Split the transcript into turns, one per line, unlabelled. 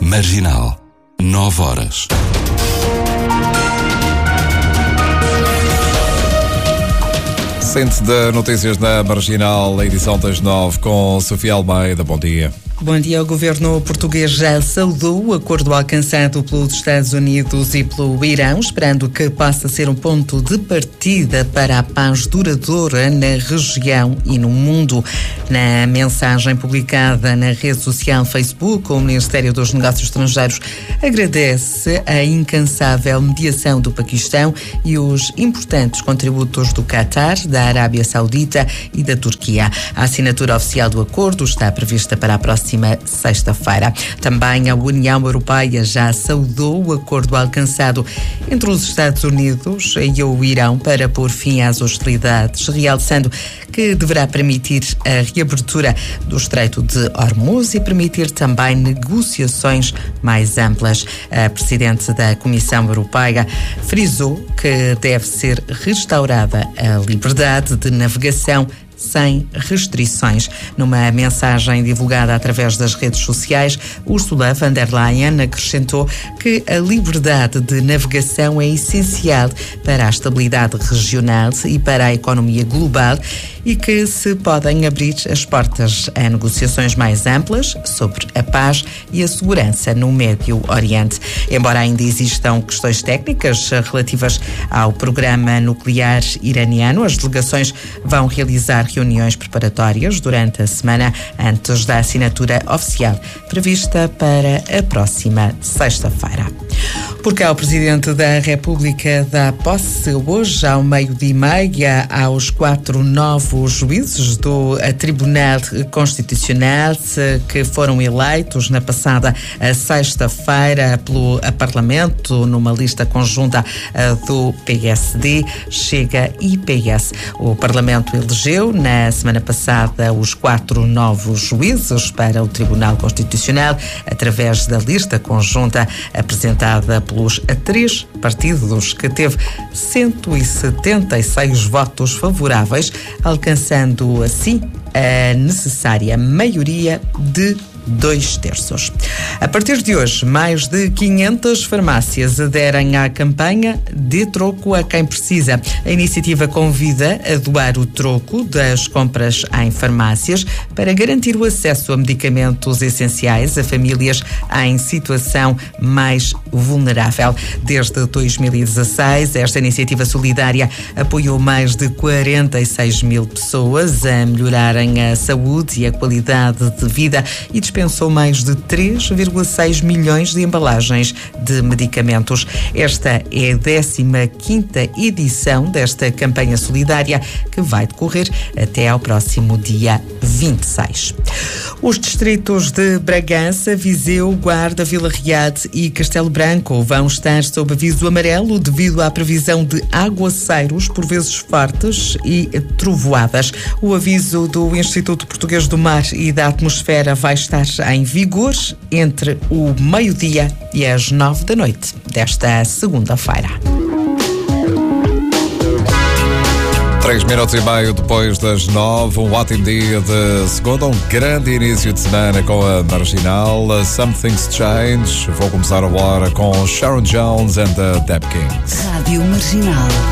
Marginal, 9 horas.
Centro de Notícias na Marginal, edição das 9, com Sofia Almeida. Bom dia.
Bom dia. O governo português já saudou o acordo alcançado pelos Estados Unidos e pelo Irão, esperando que possa ser um ponto de partida para a paz duradoura na região e no mundo. Na mensagem publicada na rede social Facebook, o Ministério dos Negócios Estrangeiros agradece a incansável mediação do Paquistão e os importantes contributos do Qatar, da Arábia Saudita e da Turquia. A assinatura oficial do acordo está prevista para a próxima sexta-feira. Também a União Europeia já saudou o acordo alcançado entre os Estados Unidos e o Irão para pôr fim às hostilidades, realçando que deverá permitir a reabertura do Estreito de Hormuz e permitir também negociações mais amplas. A Presidente da Comissão Europeia frisou que deve ser restaurada a liberdade de navegação sem restrições. Numa mensagem divulgada através das redes sociais, Ursula von der Leyen acrescentou que a liberdade de navegação é essencial para a estabilidade regional e para a economia global e que se podem abrir as portas a negociações mais amplas sobre a paz e a segurança no Médio Oriente. Embora ainda existam questões técnicas relativas ao programa nuclear iraniano, as delegações vão realizar reuniões preparatórias durante a semana antes da assinatura oficial, prevista para a próxima sexta-feira. Por cá, o Presidente da República dá posse hoje ao 12h30 aos 4 novos juízes do Tribunal Constitucional que foram eleitos na passada sexta-feira pelo Parlamento numa lista conjunta do PSD, Chega e PS. O Parlamento elegeu na semana passada os 4 novos juízes para o Tribunal Constitucional através da lista conjunta apresentada pelos 3 partidos, que teve 176 votos favoráveis, alcançando assim a necessária maioria de 2/3. A partir de hoje, mais de 500 farmácias aderem à campanha Dê Troco a Quem Precisa. A iniciativa convida a doar o troco das compras em farmácias para garantir o acesso a medicamentos essenciais a famílias em situação mais vulnerável. Desde 2016, esta iniciativa solidária apoiou mais de 46 mil pessoas a melhorarem a saúde e a qualidade de vida e dispensou mais de 3,6 milhões de embalagens de medicamentos. Esta é a 15ª edição desta campanha solidária, que vai decorrer até ao próximo dia 26. Os distritos de Bragança, Viseu, Guarda, Vila Real e Castelo Branco vão estar sob aviso amarelo devido à previsão de aguaceiros, por vezes fortes, e trovoadas. O aviso do Instituto Português do Mar e da Atmosfera vai estar em vigor entre o meio-dia e as 9 da noite desta segunda-feira.
3 minutos e meio depois das 9, um ótimo dia de segunda, um grande início de semana com a Marginal. Something's Change. Vou começar agora com Sharon Jones and the Dap Kings.
Rádio Marginal.